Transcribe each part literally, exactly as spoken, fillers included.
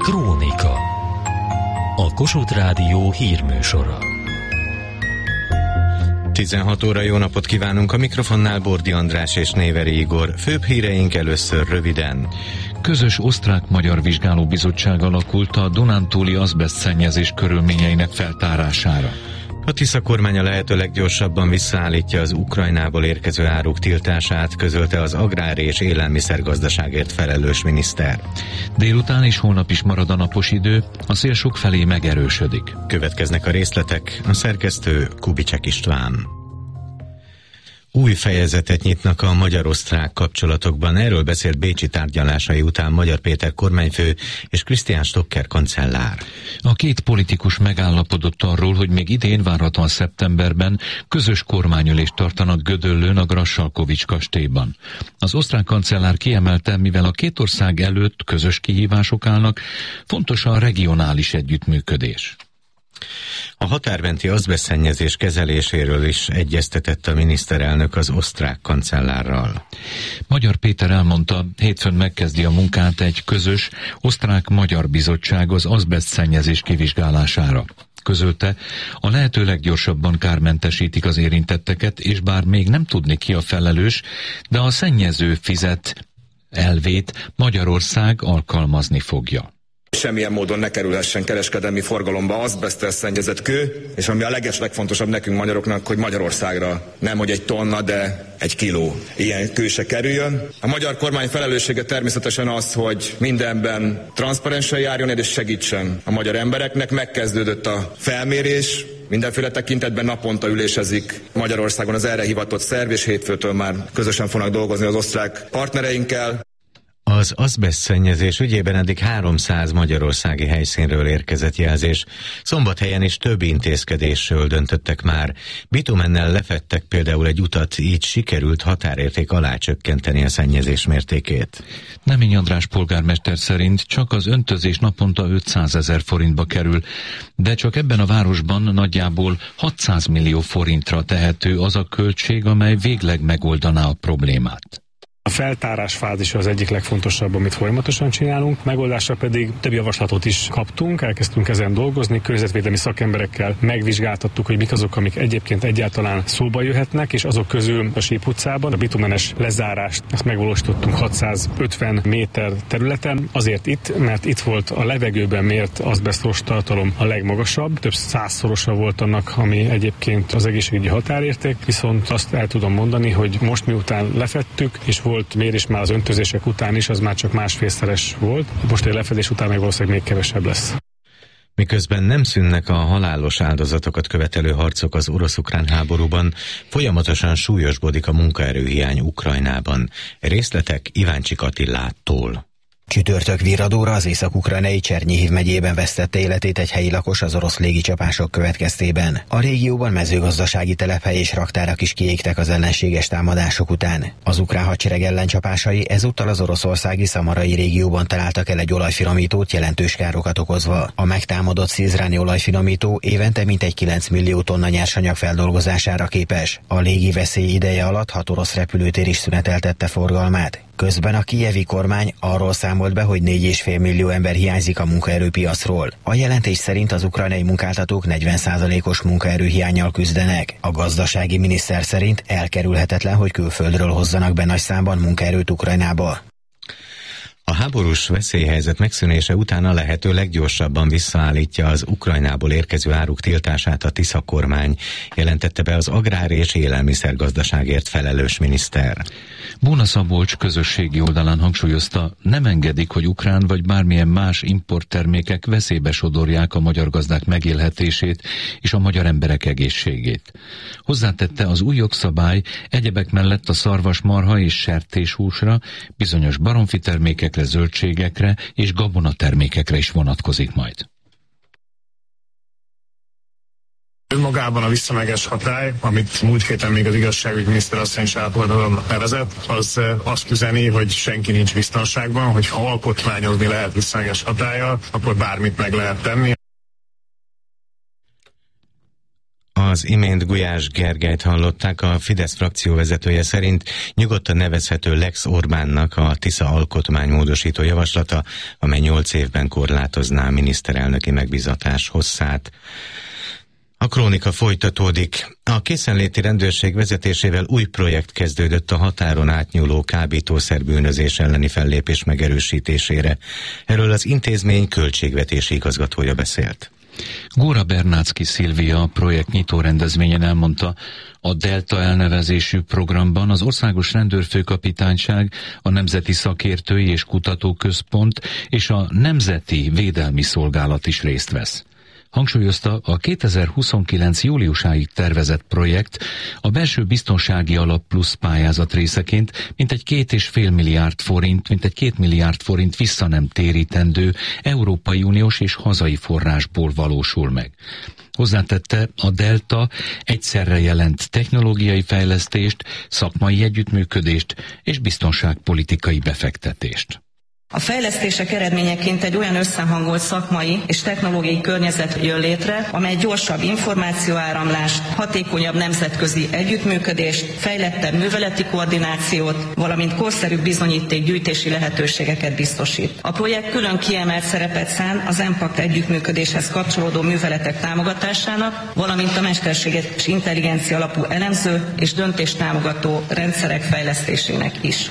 Krónika. A Kossuth Rádió hírműsora. tizenhat óra, jó napot kívánunk, a mikrofonnál Bordi András és Néveri Igor. Főbb híreink először röviden. Közös osztrák-magyar vizsgálóbizottság alakult a dunántúli azbesztszennyezés körülményeinek feltárására. A Tisza kormánya lehető leggyorsabban visszaállítja az Ukrajnából érkező áruk tiltását, közölte az agrár- és élelmiszergazdaságért felelős miniszter. Délután és holnap is marad a napos idő, a szél sokfelé megerősödik. Következnek a részletek, a szerkesztő Kubicek István. Új fejezetet nyitnak a magyar-osztrák kapcsolatokban. Erről beszélt bécsi tárgyalásai után Magyar Péter kormányfő és Christian Stocker kancellár. A két politikus megállapodott arról, hogy még idén, várhatóan szeptemberben közös kormányülést tartanak Gödöllőn, a Grassalkovich kastélyban. Az osztrák kancellár kiemelte, mivel a két ország előtt közös kihívások állnak, fontos a regionális együttműködés. A határmenti azbesztszennyezés kezeléséről is egyeztetett a miniszterelnök az osztrák kancellárral. Magyar Péter elmondta, hétfőn megkezdi a munkát egy közös osztrák-magyar bizottság az azbesztszennyezés kivizsgálására. Közölte, a lehető leggyorsabban kármentesítik az érintetteket, és bár még nem tudni ki a felelős, de a szennyező fizet elvét Magyarország alkalmazni fogja. Semmilyen módon ne kerülhessen kereskedelmi forgalomba azbeszttel szennyezett kő, és ami a legeslegfontosabb nekünk magyaroknak, hogy Magyarországra nem hogy egy tonna, de egy kiló ilyen kő se kerüljön. A magyar kormány felelőssége természetesen az, hogy mindenben transzparensen járjon és segítsen a magyar embereknek. Megkezdődött a felmérés, mindenféle tekintetben naponta ülésezik Magyarországon az erre hivatott szerv, és hétfőtől már közösen fognak dolgozni az osztrák partnereinkkel. Az azbesztszennyezés ügyében eddig háromszáz magyarországi helyszínről érkezett jelzés. Szombathelyen is több intézkedésről döntöttek már. Bitumennel lefedtek például egy utat, így sikerült határérték alá csökkenteni a szennyezés mértékét. Nemény András polgármester szerint csak az öntözés naponta ötszázezer forintba kerül, de csak ebben a városban nagyjából hatszáz millió forintra tehető az a költség, amely végleg megoldaná a problémát. A feltárás fázis az egyik legfontosabb, amit folyamatosan csinálunk, megoldásra pedig több javaslatot is kaptunk, elkezdtünk ezen dolgozni, környezetvédelmi szakemberekkel megvizsgáltattuk, hogy mik azok, amik egyébként egyáltalán szóba jöhetnek, és azok közül a Síp utcában a bitumenes lezárást, ezt megvalósítottunk hatszázötven méter területen, azért itt, mert itt volt a levegőben mért azbesztos tartalom a legmagasabb, több százszorosa volt annak, ami egyébként az egészségügyi határérték, viszont azt el tudom mondani, hogy most miután lefedtük, és volt volt mérés már az öntözések után is, az már csak másfélszeres volt. Most egy lefedés után meg valószínűleg még kevesebb lesz. Miközben nem szűnnek a halálos áldozatokat követelő harcok az orosz-ukrán háborúban, folyamatosan súlyosbodik a munkaerőhiány Ukrajnában. Részletek Iváncsik Attilától. Csütörtök virradóra az észak-ukrajnai Csernyhiv megyében vesztette életét egy helyi lakos az orosz légicsapások következtében. A régióban mezőgazdasági telephely és raktárak is kiégtek az ellenséges támadások után. Az ukrán hadsereg ellencsapásai ezúttal az oroszországi szamarai régióban találtak el egy olajfinomítót, jelentős károkat okozva. A megtámadott szilzráni olajfinomító évente mintegy kilenc millió tonna nyersanyag feldolgozására képes. A légi veszély ideje alatt hat orosz repülőtér is szüneteltette forgalmát. Közben a kijevi kormány arról számolt be, hogy négy egész öt millió ember hiányzik a munkaerőpiacról. A jelentés szerint az ukrajnai munkáltatók negyven százalékos munkaerőhiánnyal küzdenek. A gazdasági miniszter szerint elkerülhetetlen, hogy külföldről hozzanak be nagy számban munkaerőt Ukrajnába. A háborús veszélyhelyzet megszűnése után a lehető leggyorsabban visszaállítja az Ukrajnából érkező áruk tiltását a Tisza kormány, jelentette be az agrár- és élelmiszergazdaságért felelős miniszter. Bóna Szabolcs közösségi oldalán hangsúlyozta, nem engedik, hogy ukrán vagy bármilyen más importtermékek veszélybe sodorják a magyar gazdák megélhetését és a magyar emberek egészségét. Hozzátette, az új jogszabály egyebek mellett a szarvasmarha és sertéshúsra, bizonyos baromfi termékekre, zöldségekre és gabonatermékekre is vonatkozik majd. Önmagában a visszamenőleges hatály, amit múlt héten még az igazságügyminiszter asszony is ápoldalon nevezett, az azt üzeni, hogy senki nincs biztonságban, hogy ha alkotmányozni lehet visszamenőleges hatállyal, akkor bármit meg lehet tenni. A Az imént Gulyás Gergelyt hallották, a Fidesz frakcióvezetője szerint nyugodtan nevezhető Lex Orbánnak a Tisza alkotmánymódosító javaslata, amely nyolc évben korlátozná a miniszterelnöki megbízatás hosszát. A krónika folytatódik. A készenléti rendőrség vezetésével új projekt kezdődött a határon átnyúló kábítószerbűnözés elleni fellépés megerősítésére. Erről az intézmény költségvetési igazgatója beszélt. Góra Bernácki Szilvia a projekt nyitó rendezvényen elmondta, a Delta elnevezésű programban az Országos Rendőrfőkapitányság, a Nemzeti Szakértői és Kutatóközpont és a Nemzeti Védelmi Szolgálat is részt vesz. Hangsúlyozta, a kétezer-huszonkilenc júliusáig tervezett projekt a belső biztonsági alap plusz pályázat részeként mintegy két és fél milliárd forint, mintegy két milliárd forint vissza nem térítendő Európai Uniós és hazai forrásból valósul meg. Hozzátette, a Delta egyszerre jelent technológiai fejlesztést, szakmai együttműködést és biztonságpolitikai befektetést. A fejlesztések eredményeként egy olyan összehangolt szakmai és technológiai környezet jön létre, amely gyorsabb információáramlást, hatékonyabb nemzetközi együttműködést, fejlettebb műveleti koordinációt, valamint korszerűbb bizonyítékgyűjtési lehetőségeket biztosít. A projekt külön kiemelt szerepet szán az EMPACT együttműködéshez kapcsolódó műveletek támogatásának, valamint a mesterséges intelligencia alapú elemző és döntéstámogató rendszerek fejlesztésének is.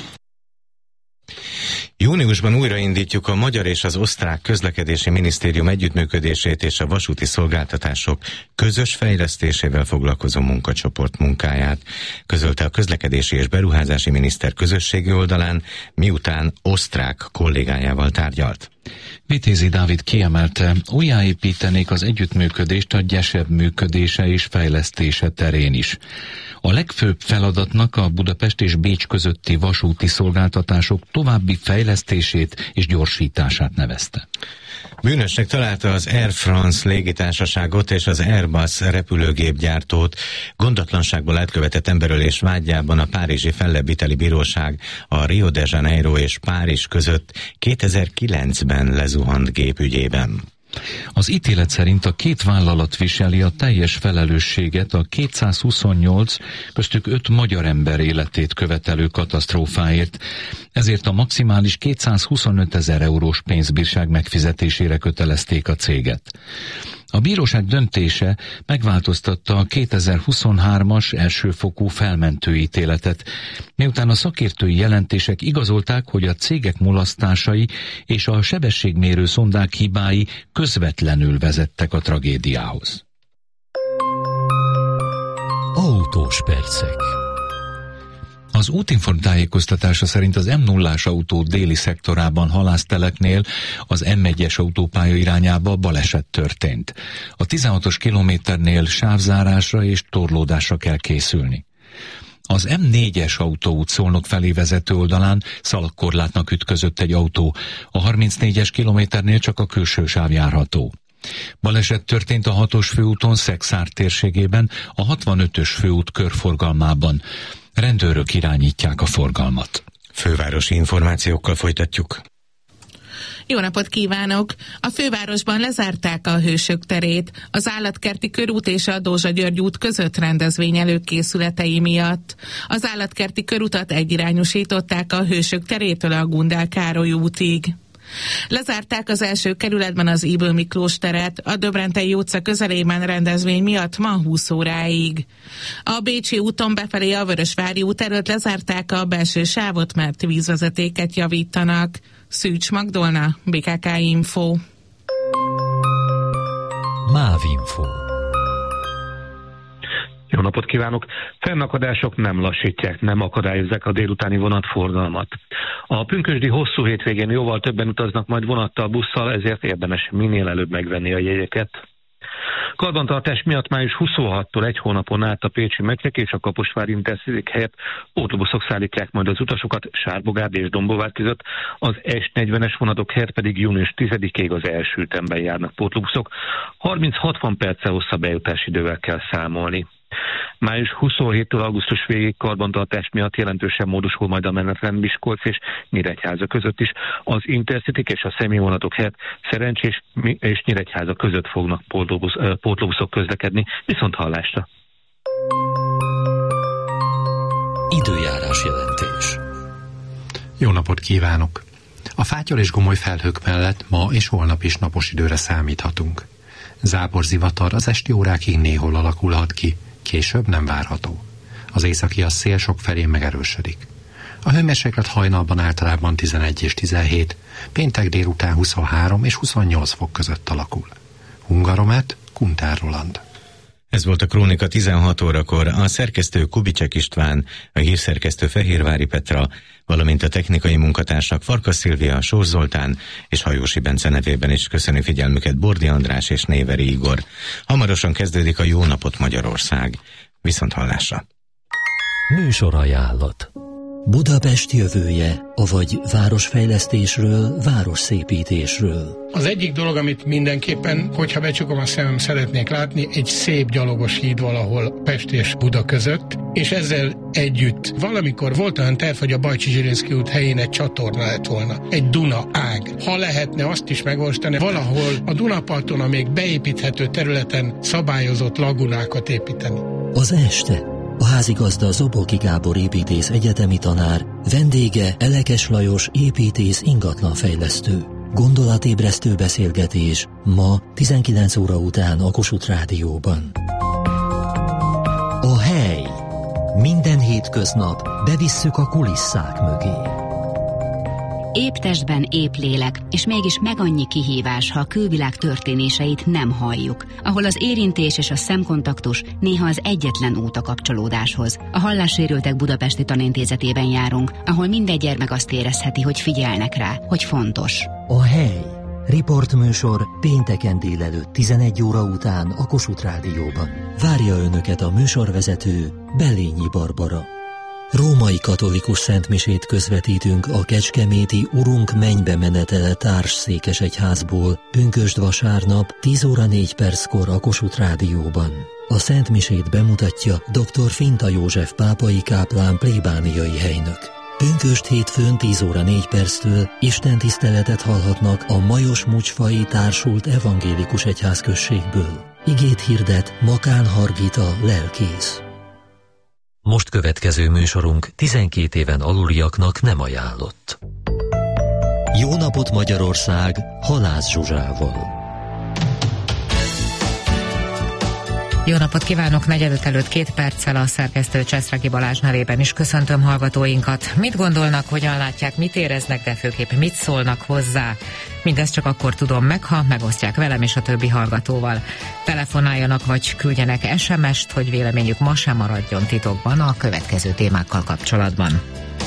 Júniusban újraindítjuk a magyar és az osztrák közlekedési minisztérium együttműködését és a vasúti szolgáltatások közös fejlesztésével foglalkozó munkacsoport munkáját, közölte a közlekedési és beruházási miniszter közösségi oldalán, miután osztrák kollégájával tárgyalt. Vitézi Dávid kiemelte, újjáépítenék az együttműködést a gyesebb működése és fejlesztése terén is. A legfőbb feladatnak a Budapest és Bécs közötti vasúti szolgáltatások további fejlesztését és gyorsítását nevezte. Bűnösnek találta az Air France légitársaságot és az Airbus repülőgépgyártót gondatlanságból elkövetett emberölés vágyában a párizsi fellebbviteli bíróság a Rio de Janeiro és Párizs között kétezer-kilencben lezuhant gép ügyében. Az ítélet szerint a két vállalat viseli a teljes felelősséget a kétszázhuszonnyolc, köztük öt magyar ember életét követelő katasztrófáért, ezért a maximális kétszázhuszonöt ezer eurós pénzbírság megfizetésére kötelezték a céget. A bíróság döntése megváltoztatta a kétezer-huszonhármas elsőfokú felmentő ítéletet, miután a szakértői jelentések igazolták, hogy a cégek mulasztásai és a sebességmérő szondák hibái közvetlenül vezettek a tragédiához. Autós percek. Az Útinform tájékoztatása szerint az M nullás autó déli szektorában halászteleknél az M egyes autópálya irányába baleset történt. A tizenhatos kilométernél sávzárásra és torlódásra kell készülni. Az M négyes autóút Szolnok felé vezető oldalán szalagkorlátnak ütközött egy autó, a harmincnégyes kilométernél csak a külső sáv járható. Baleset történt a hatos főúton Szexárd térségében, a hatvanötös főút körforgalmában. Rendőrök irányítják a forgalmat. Fővárosi információkkal folytatjuk. Jó napot kívánok! A fővárosban lezárták a Hősök terét, az Állatkerti körút és a Dózsa György út között rendezvény előkészületei miatt. Az Állatkerti körutat egyirányosították a Hősök terétől a Gundál Károly útig. Lezárták az első kerületben az Ybl Miklós teret, a Döbrentei utca közelében rendezvény miatt ma húsz óráig. A Bécsi úton befelé a Vörösvári út előtt lezárták a belső sávot, mert vízvezetéket javítanak. Szűcs Magdolna, bé ká ká Info. Mávinfo. Jó napot kívánok! Fennakadások nem lassítják, nem akadályozzák a délutáni vonatforgalmat. A pünkösdi hosszú hétvégén jóval többen utaznak majd vonattal, busszal, ezért érdemes minél előbb megvenni a jegyeket. Karbantartás miatt május huszonhatodikától egy hónapon át a pécsi metrek és a Kaposvári Intercity helyett pótlóbuszok szállítják majd az utasokat Sárbogárd és Dombóvár között, az S negyvenes vonatok helyett pedig június tizedikéig az első ütemben járnak pótlóbuszok. harminc-hatvan perccel hosszabb eljutási idővel kell számolni. május huszonhetedikétől augusztus végéig karbantartás miatt jelentősen módosul majd a menetrend Miskolc és Nyíregyháza között is. Az Intercityk és a személyvonatok helyett Szerencsés és Nyíregyháza között fognak pótlóbusz, pótlóbuszok közlekedni, viszont hallásra. Időjárás jelentés. Jó napot kívánok! A fátyol és gomoly felhők mellett ma és holnap is napos időre számíthatunk. Záporzivatar az esti órákig néhol alakulhat ki, később nem várható. Az északi szél sok felé megerősödik. A hőmérséklet hajnalban általában tizenegy és tizenhét, péntek délután huszonhárom és huszonnyolc fok között alakul. Hungaromet, Kuntár Roland. Ez volt a Krónika tizenhat órakor. A szerkesztő Kubicsek István, a hírszerkesztő Fehérvári Petra, valamint a technikai munkatársak Farkas Szilvia, Sós Zoltán és Hajósi Bence nevében is köszöni figyelmüket Bordi András és Néveri Igor. Hamarosan kezdődik a Jó napot Magyarország. Viszont hallásra. Műsorajánlat. Budapest jövője, avagy városfejlesztésről, városszépítésről. Az egyik dolog, amit mindenképpen, hogyha becsukom a szemem, szeretnék látni, egy szép gyalogos híd valahol Pest és Buda között, és ezzel együtt valamikor volt olyan terv, hogy a Bajcsy-Zsirinszky út helyén egy csatorna lett volna, egy Duna ág. Ha lehetne azt is megvalósítani, valahol a Dunaparton a még beépíthető területen szabályozott lagunákat építeni. Az este a házigazda Zoboki Gábor építész egyetemi tanár, vendége Elekes Lajos építész ingatlanfejlesztő. Gondolatébresztő beszélgetés ma tizenkilenc óra után a Kossuth Rádióban. A hely. Minden hétköznap bevisszük a kulisszák mögé. Épp testben, épp lélek, és mégis meg annyi kihívás, ha a külvilág történéseit nem halljuk, ahol az érintés és a szemkontaktus néha az egyetlen út a kapcsolódáshoz. A Hallássérültek Budapesti Tanintézetében járunk, ahol minden gyermek azt érezheti, hogy figyelnek rá, hogy fontos. A hely. Riportműsor pénteken délelőtt tizenegy óra után a Kossuth Rádióban. Várja önöket a műsorvezető, Bellényi Barbara. Római katolikus szentmisét közvetítünk a kecskeméti Urunk mennybe menetele társszékesegyházból pünkösd vasárnap tíz óra négy perckor a Kossuth Rádióban. A szentmisét bemutatja dr. Finta József pápai káplán plébániai helynök. Pünkösd hétfőn tíz óra négy perctől istentiszteletet hallhatnak a Majos Mucsfai társult evangélikus egyházközségből. Igét hirdet Makán Hargita lelkész. Most következő műsorunk tizenkét éven aluliaknak nem ajánlott. Jó napot Magyarország Halász Zsuzsával. Jó napot kívánok, negyedöt előtt két perccel a szerkesztő Cseszregi Balázs nevében is köszöntöm hallgatóinkat. Mit gondolnak, hogyan látják, mit éreznek, de főképp mit szólnak hozzá? Mindezt csak akkor tudom meg, ha megosztják velem és a többi hallgatóval. Telefonáljanak vagy küldjenek es em est, hogy véleményük ma sem maradjon titokban a következő témákkal kapcsolatban.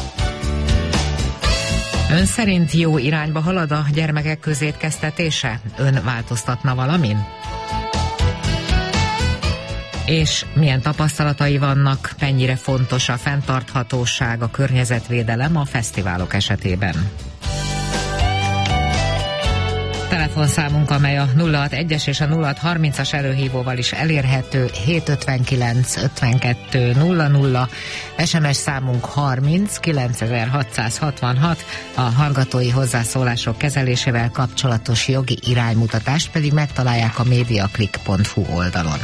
Ön szerint jó irányba halad a gyermekek közétkeztetése? Ön változtatna valamin? És milyen tapasztalatai vannak, mennyire fontos a fenntarthatóság, a környezetvédelem a fesztiválok esetében? Telefonszámunk, amely a nulla hatvanegyes és a nulla hatszázharmincas előhívóval is elérhető, hét ötvenkilenc ötvenkettő nulla nulla, es em es számunk harminc kilencezer-hatszázhatvanhat, a hallgatói hozzászólások kezelésével kapcsolatos jogi iránymutatást pedig megtalálják a mediaclick pont hu oldalon.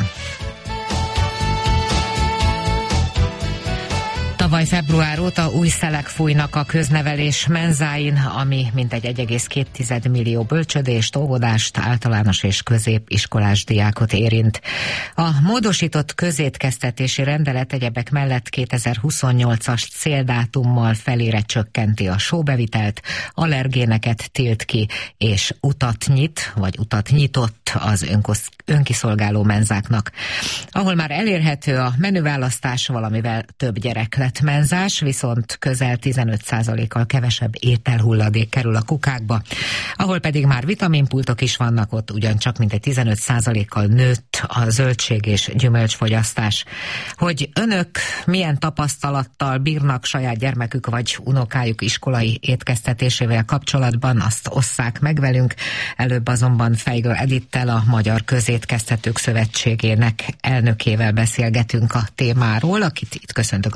Tavaly február óta új szelek fújnak a köznevelés menzáin, ami mintegy egy egész két millió bölcsödést, óvodást, általános és középiskolás diákot érint. A módosított közétkeztetési rendelet egyebek mellett kétezer-huszonnyolcas céldátummal felére csökkenti a sóbevitelt, allergéneket tilt ki, és utat nyit, vagy utat nyitott az önkosz, önkiszolgáló menzáknak. Ahol már elérhető a menüválasztás, valamivel több gyerek lett menzás, viszont közel tizenöt százalékkal kevesebb ételhulladék kerül a kukákba. Ahol pedig már vitaminpultok is vannak, ott ugyancsak mintegy tizenöt százalékkal nőtt a zöldség és gyümölcsfogyasztás. Hogy önök milyen tapasztalattal bírnak saját gyermekük vagy unokájuk iskolai étkeztetésével kapcsolatban, azt osszák meg velünk. Előbb azonban Feigl Edittel, a Magyar Közétkeztetők Szövetségének elnökével beszélgetünk a témáról, akit itt köszöntök a stúdióban.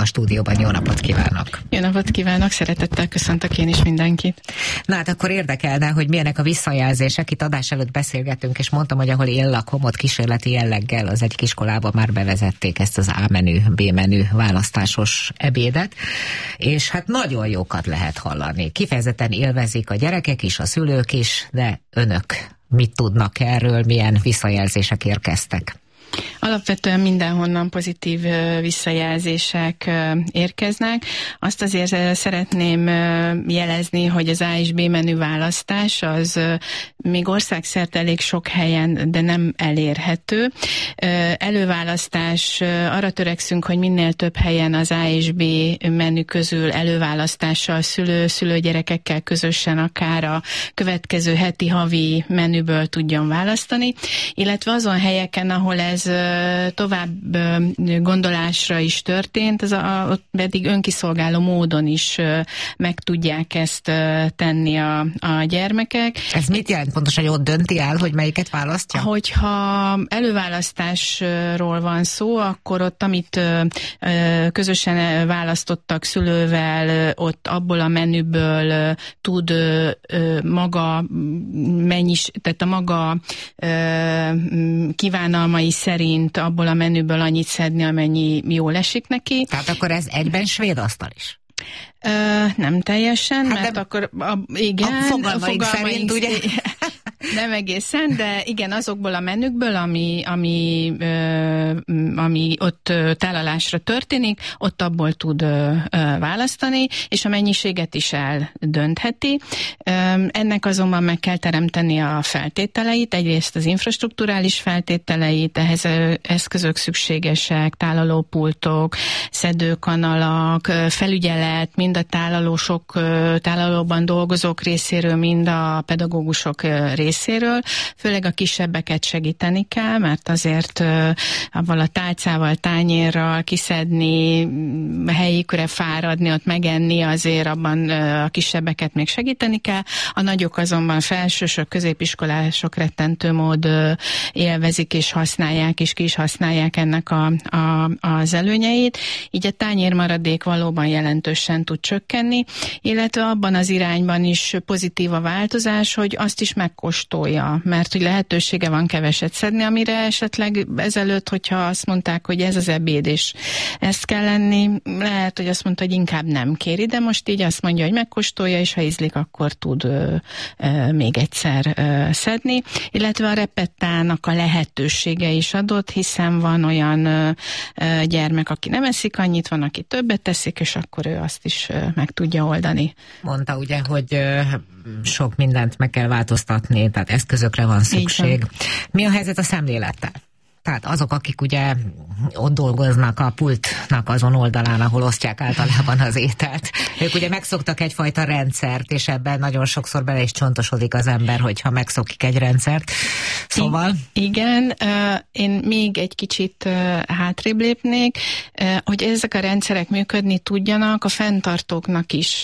Rádióban. Jó napot kívánok! Jó napot kívánok, szeretettel köszöntök én is mindenkit. Na hát akkor érdekelne, hogy milyenek a visszajelzések. Itt adás előtt beszélgetünk, és mondtam, hogy ahol én lakom, ott kísérleti jelleggel az egyik iskolában már bevezették ezt az A menü, B menü választásos ebédet, és hát nagyon jókat lehet hallani. Kifejezetten élvezik a gyerekek is, a szülők is, de önök mit tudnak erről, milyen visszajelzések érkeztek? Alapvetően mindenhonnan pozitív visszajelzések érkeznek. Azt azért szeretném jelezni, hogy az A és B menü választás az még országszerte elég sok helyen, de nem elérhető. Előválasztás, arra törekszünk, hogy minél több helyen az A és B menü közül előválasztással szülő, szülőgyerekekkel közösen akár a következő heti, havi menüből tudjon választani, illetve azon helyeken, ahol ez tovább gondolásra is történt, az a, ott pedig önkiszolgáló módon is meg tudják ezt tenni a, a gyermekek. Ez mit jelent pontosan, hogy ott dönti el, hogy melyiket választja? Hogyha előválasztásról van szó, akkor ott, amit közösen választottak szülővel, ott abból a menüből tud maga mennyis, tehát a maga kívánalmai szerint abból a menüből annyit szedni, amennyi jól esik neki. Tehát akkor ez egyben svéd asztal is? Ö, nem teljesen, hát mert de akkor a, igen, a fogalmaink, a fogalmaink szerint ugye? Nem egészen, de igen, azokból a menükből, ami, ami, ö, ami ott tálalásra történik, ott abból tud ö, választani, és a mennyiséget is eldöntheti. Ö, ennek azonban meg kell teremteni a feltételeit, egyrészt az infrastrukturális feltételeit, ehhez eszközök szükségesek, tálalópultok, szedőkanalak, felügyelet, mind a tálalósok, tálalóban dolgozók részéről, mind a pedagógusok részéről. Főleg a kisebbeket segíteni kell, mert azért avval a tálcával, tányérral kiszedni, helyükre fáradni, ott megenni, azért abban a kisebbeket még segíteni kell. A nagyok azonban felsősök, középiskolások rettentő mód élvezik és használják, és ki is használják ennek a, a, az előnyeit. Így a tányérmaradék valóban jelentősen tud csökkenni, illetve abban az irányban is pozitív a változás, hogy azt is megkóstolja, mert hogy lehetősége van keveset szedni, amire esetleg ezelőtt, hogyha azt mondták, hogy ez az ebéd, és ezt kell lenni, lehet, hogy azt mondta, hogy inkább nem kéri, de most így azt mondja, hogy megkóstolja, és ha ízlik, akkor tud ö, ö, még egyszer ö, szedni, illetve a repettának a lehetősége is adott, hiszen van olyan ö, ö, gyermek, aki nem eszik annyit, van, aki többet teszik, és akkor ő azt is ö, meg tudja oldani. Mondta ugye, hogy ö, sok mindent meg kell változtatni, tehát eszközökre van szükség. Mi a helyzet a szemlélettel? Tehát azok, akik ugye ott dolgoznak a pultnak azon oldalán, ahol osztják általában az ételt. Ők ugye megszoktak egyfajta rendszert, és ebben nagyon sokszor bele is csontosodik az ember, hogyha megszokik egy rendszert. Szóval... I- igen, én még egy kicsit hátrébb lépnék, hogy ezek a rendszerek működni tudjanak, a fenntartóknak is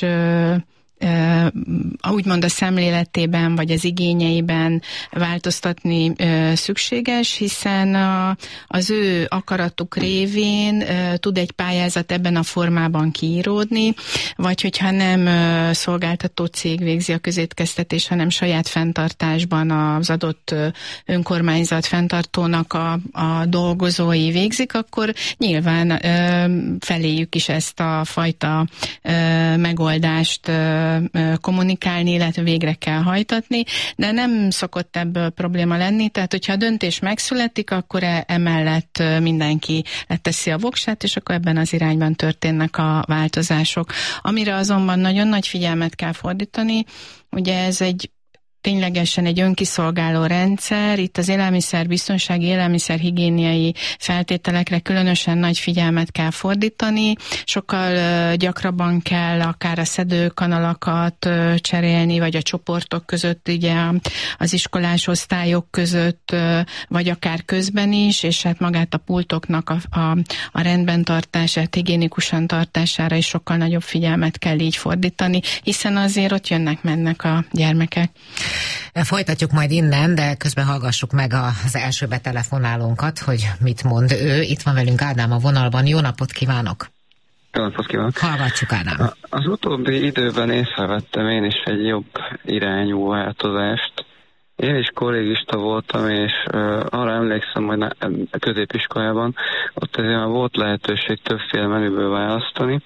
Uh, úgymond a szemléletében vagy az igényeiben változtatni uh, szükséges, hiszen a, az ő akaratuk révén uh, tud egy pályázat ebben a formában kiíródni, vagy hogyha nem uh, szolgáltató cég végzi a közétkeztetést, hanem saját fenntartásban az adott uh, önkormányzat fenntartónak a, a dolgozói végzik, akkor nyilván uh, feléjük is ezt a fajta uh, megoldást uh, kommunikálni, illetve végre kell hajtatni, de nem szokott ebből probléma lenni, tehát hogyha a döntés megszületik, akkor emellett mindenki leteszi a voksát, és akkor ebben az irányban történnek a változások. Amire azonban nagyon nagy figyelmet kell fordítani, ugye ez egy ténylegesen egy önkiszolgáló rendszer, itt az élelmiszerbiztonsági, élelmiszerhigiéniai feltételekre különösen nagy figyelmet kell fordítani, sokkal uh, gyakrabban kell akár a szedőkanalakat uh, cserélni, vagy a csoportok között, ugye az iskolás osztályok között, uh, vagy akár közben is, és hát magát a pultoknak a, a, a rendben tartását, higiénikusan tartására is sokkal nagyobb figyelmet kell így fordítani, hiszen azért ott jönnek-mennek a gyermekek. Folytatjuk majd innen, de közben hallgassuk meg az első betelefonálónkat, hogy mit mond ő. Itt van velünk Ádám a vonalban. Jó napot kívánok! Jó napot kívánok! Hallgatjuk, Ádám. Az utóbbi időben észrevettem én is egy jobb irányú változást. Én is kollégista voltam, és uh, arra emlékszem, hogy a középiskolában ott azért már volt lehetőség többféle menüből választani.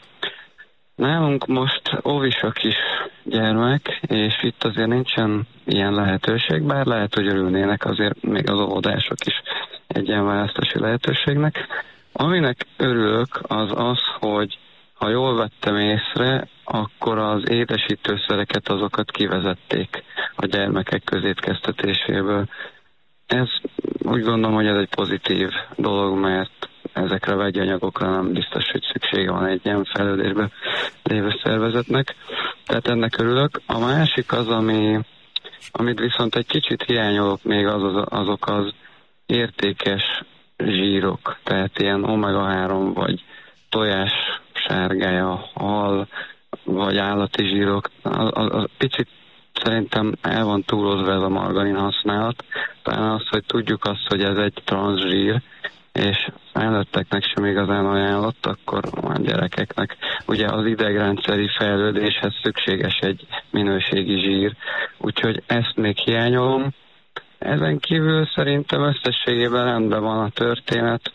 Nálunk most óvisak is gyermek, és itt azért nincsen ilyen lehetőség, bár lehet, hogy örülnének azért még az óvodások is egy ilyen választási lehetőségnek. Aminek örülök, az az, hogy ha jól vettem észre, akkor az édesítőszereket azokat kivezették a gyermekek közétkeztetéséből. Ez úgy gondolom, hogy ez egy pozitív dolog, mert ezekre a vegyi anyagokra nem biztos, hogy szüksége van egy ilyen fejlődésben lévő szervezetnek. Tehát ennek örülök. A másik az, ami, amit viszont egy kicsit hiányolok még, az, az azok az értékes zsírok, tehát ilyen omega három vagy tojás sárgája, hal vagy állati zsírok. A, a, a picit szerintem el van túlozva ez a margarin használat. Talán az, hogy tudjuk azt, hogy ez egy transzsír, és felnőtteknek sem igazán ajánlott, akkor a gyerekeknek ugye az idegrendszeri fejlődéshez szükséges egy minőségi zsír, úgyhogy ezt még hiányolom. Ezen kívül szerintem összességében rendben van a történet.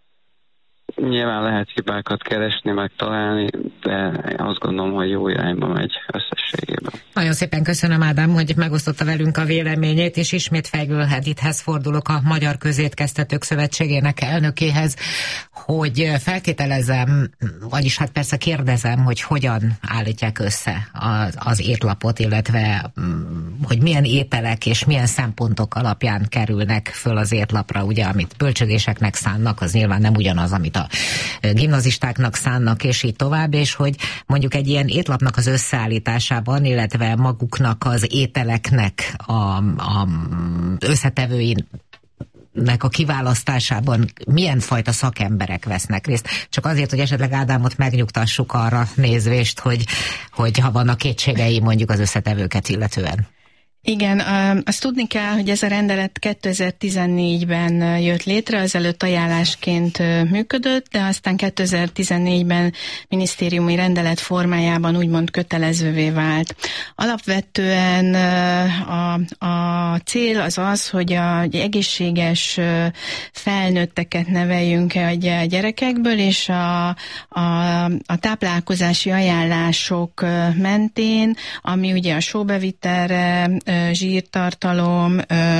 Nyilván lehet hibákat keresni, meg találni, de azt gondolom, hogy jó irányba megy összességében. Nagyon szépen köszönöm, Ádám, hogy megosztotta velünk a véleményét, és ismét Fejgő Edithez fordulok, a Magyar Közétkeztetők Szövetségének elnökéhez, hogy feltételezem, vagyis hát persze kérdezem, hogy hogyan állítják össze az, az étlapot, illetve hogy milyen ételek és milyen szempontok alapján kerülnek föl az étlapra, ugye, amit bölcsödéseknek szánnak, az nyilván nem ugyanaz, amit a gimnazistáknak szánnak, és így tovább, és hogy mondjuk egy ilyen étlapnak az összeállításában, illetve maguknak az ételeknek a, a összetevőin nek a kiválasztásában milyen fajta szakemberek vesznek részt. Csak azért, hogy esetleg Ádámot megnyugtassuk arra nézvést, hogy, hogy ha vannak kétségei mondjuk az összetevőket illetően. Igen, azt tudni kell, hogy ez a rendelet kétezer-tizennégyben jött létre, azelőtt ajánlásként működött, de aztán kétezer-tizennégyben minisztériumi rendelet formájában úgymond kötelezővé vált. Alapvetően a, a cél az az, hogy a egészséges felnőtteket neveljünk a gyerekekből, és a, a, a táplálkozási ajánlások mentén, ami ugye a sóbevitelre, zsírtartalom,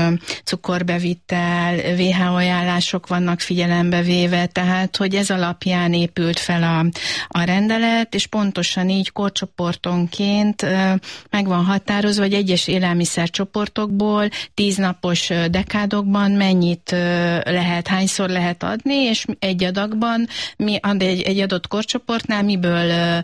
cukorbevitel, vé há o ajánlások vannak figyelembe véve, tehát hogy ez alapján épült fel a, a rendelet, és pontosan így korcsoportonként meg van határozva, hogy egyes élelmiszercsoportokból tíznapos dekádokban mennyit lehet, hányszor lehet adni, és egy adagban, mi, egy, egy adott korcsoportnál miből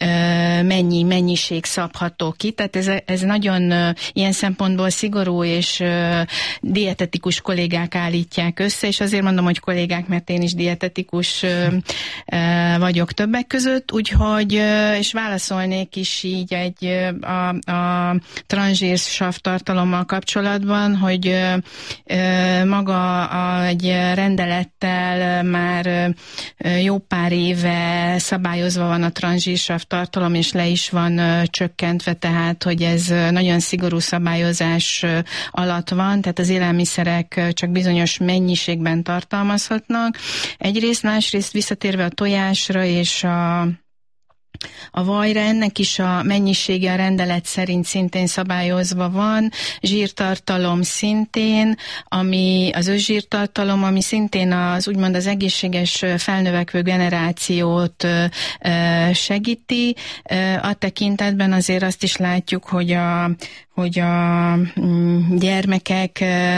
mennyi mennyiség szabható ki, tehát ez, ez nagyon ilyen szempontból szigorú és uh, dietetikus kollégák állítják össze, és azért mondom, hogy kollégák, mert én is dietetikus uh, uh, vagyok többek között, úgyhogy, uh, és válaszolnék is így egy uh, a, a transzsírsav tartalommal kapcsolatban, hogy uh, uh, maga a, egy rendelettel már uh, jó pár éve szabályozva van a transzsírsav tartalom, és le is van uh, csökkentve, tehát, hogy ez uh, nagyon szigorú szabályozás alatt van, tehát az élelmiszerek csak bizonyos mennyiségben tartalmazhatnak. Egyrészt, másrészt visszatérve a tojásra és a A vajra, ennek is a mennyisége a rendelet szerint szintén szabályozva van, zsírtartalom szintén, ami az őszsírtartalom, ami szintén az úgymond az egészséges felnövekvő generációt segíti. A tekintetben azért azt is látjuk, hogy a hogy a gyermekek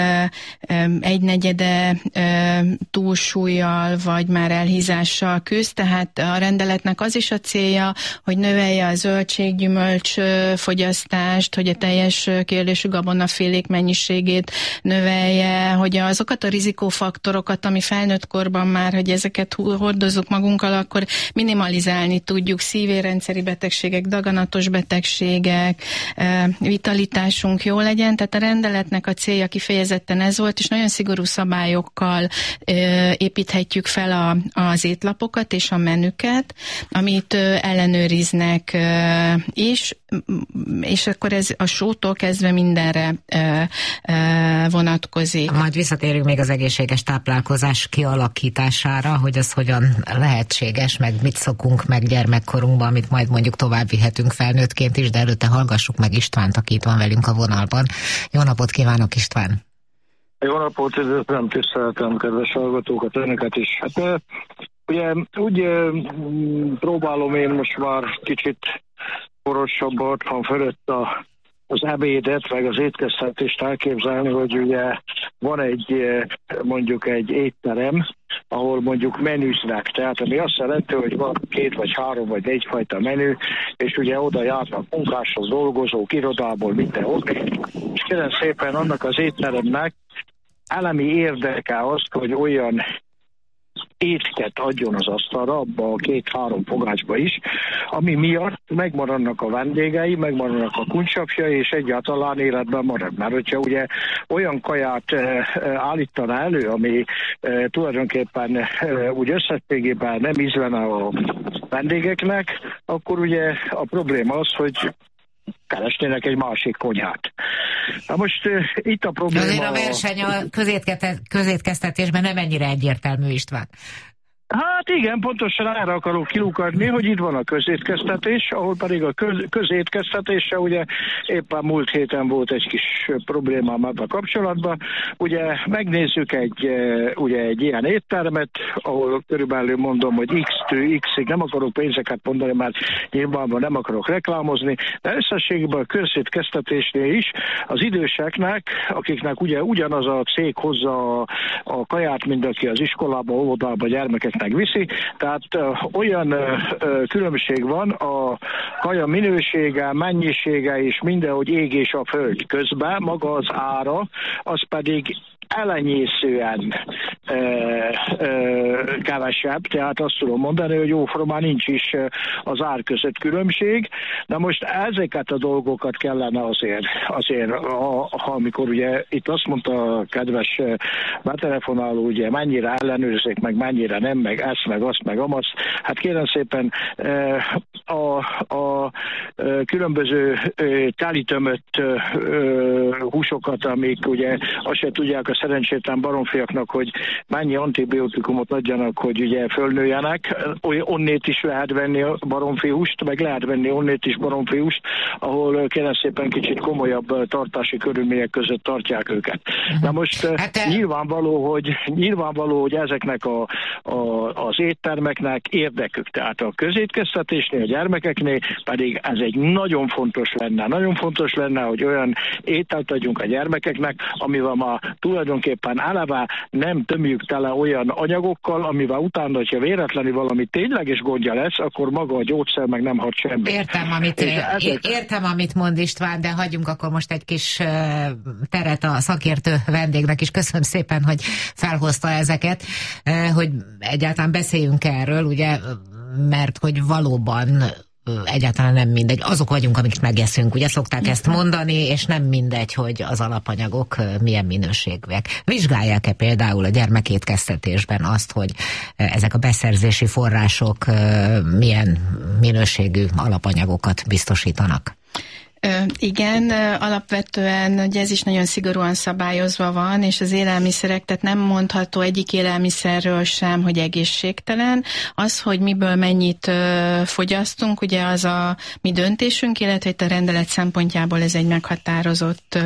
egynegyede túlsúllyal vagy már elhízással küzd, tehát a rendeletnek az is a célja, hogy növelje a zöldséggyümölcs fogyasztást, hogy a teljes kiélésű gabonafélék mennyiségét növelje, hogy azokat a rizikófaktorokat, ami felnőtt korban már, hogy ezeket hordozzuk magunkkal, akkor minimalizálni tudjuk, szívérendszeri betegségek, daganatos betegségek, vitalizáció, likviditásunk jó legyen, tehát a rendeletnek a célja kifejezetten ez volt, és nagyon szigorú szabályokkal építhetjük fel a, az étlapokat és a menüket, amit ellenőriznek is, és akkor ez a sótól kezdve mindenre vonatkozik. Majd visszatérünk még az egészséges táplálkozás kialakítására, hogy az hogyan lehetséges, meg mit szokunk meg gyermekkorunkban, amit majd mondjuk tovább vihetünk felnőttként is, de előtte hallgassuk meg Istvánt, aki itt van velünk a vonalban. Jó napot kívánok, István! Jó napot, üdvözlöm, tiszteltem, kedves hallgatókat, önöket is. Hát ugye úgy próbálom én most már kicsit porosabbat, otthon fölött a az ebédet, meg az étkeztetést elképzelni, hogy ugye van egy, mondjuk egy étterem, ahol mondjuk menüznek, tehát ami azt jelenti, hogy van két vagy három vagy négy fajta menü, és ugye oda járnak munkások, dolgozók, irodából, mindenhol, és kérem szépen annak az étteremnek elemi érdeke az, hogy olyan étket adjon az asztalra, abba a két-három fogácsba is, ami miatt megmaradnak a vendégei, megmaradnak a kuncsapjai, és egyáltalán életben marad. Mert hogyha ugye olyan kaját e, állítana elő, ami e, tulajdonképpen e, úgy összességében nem ízlene a vendégeknek, akkor ugye a probléma az, hogy keresnének egy másik konyhát. Na most uh, itt a probléma... Azért a verseny a közétkeztetésben nem ennyire egyértelmű, István. Hát igen, pontosan erre akarok kilukadni, hogy itt van a közétkeztetés, ahol pedig a köz, közétkeztetése, ugye éppen múlt héten volt egy kis problémám ebben kapcsolatban. Ugye megnézzük egy, ugye egy ilyen éttermet, ahol körülbelül mondom, hogy X-től X-ig, nem akarok pénzeket mondani, mert nyilvánban nem akarok reklámozni, de összességében a közétkeztetésnél is az időseknek, akiknek ugye ugyanaz a cég hozza a, a kaját, mint aki az iskolába, óvodába, gyermekek megviszi, tehát uh, olyan uh, különbség van a kaja minősége, mennyisége és mindenhogy ég és a föld közben, maga az ára, az pedig elenyészően ö, ö, kevesebb, tehát azt tudom mondani, hogy jóformán nincs is az ár között különbség. Na most ezeket a dolgokat kellene azért, azért ha, ha amikor ugye itt azt mondta a kedves betelefonáló, ugye mennyire ellenőrzik, meg mennyire nem, meg ezt, meg azt, meg amazt, hát kérem szépen a, a különböző telítömött húsokat, amik ugye azt se tudják a szerencsétlen baromfiaknak, hogy mennyi antibiotikumot adjanak, hogy ugye fölnőjenek. Onnét is lehet venni a baromfihúst, meg lehet venni onnét is baromfihúst, ahol kérem szépen kicsit komolyabb tartási körülmények között tartják őket. Na most hát, nyilvánvaló, hogy, nyilvánvaló, hogy ezeknek a, a, az éttermeknek érdekük. Tehát a közétkeztetésnél, a gyermekeknél pedig ez egy nagyon fontos lenne. Nagyon fontos lenne, hogy olyan ételt adjunk a gyermekeknek, amivel ma tulajdonképpen eleve nem tömjük tele olyan anyagokkal, amivel utána, hogyha véletlenül valami tényleges gondja lesz, akkor maga a gyógyszer meg nem hat semmi. Értem, amit, ezek... értem, amit mond István, de hagyjunk akkor most egy kis teret a szakértő vendégnek is. Köszönöm szépen, hogy felhozta ezeket, hogy egyáltalán beszéljünk erről, ugye, mert hogy valóban egyáltalán nem mindegy. Azok vagyunk, amiket megeszünk, ugye szokták ezt mondani, és nem mindegy, hogy az alapanyagok milyen minőségűek. Vizsgálják-e például a gyermekétkeztetésben azt, hogy ezek a beszerzési források milyen minőségű alapanyagokat biztosítanak? Igen, alapvetően ugye ez is nagyon szigorúan szabályozva van, és az élelmiszerek, tehát nem mondható egyik élelmiszerről sem, hogy egészségtelen. Az, hogy miből mennyit fogyasztunk, ugye az a mi döntésünk, illetve itt a rendelet szempontjából ez egy meghatározott